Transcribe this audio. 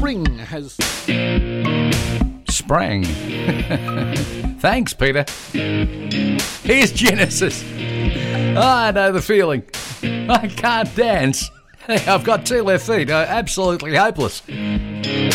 spring has sprang. Thanks, Peter. Here's Genesis. I know the feeling. I can't dance. I've got 2 left feet. Absolutely hopeless.